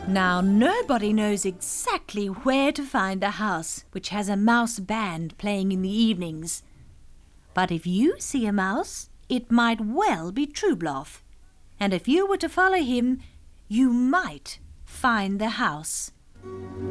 Now, nobody knows exactly where to find the house which has a mouse band playing in the evenings. But if you see a mouse, it might well be Trubloff. And if you were to follow him, you might find the house.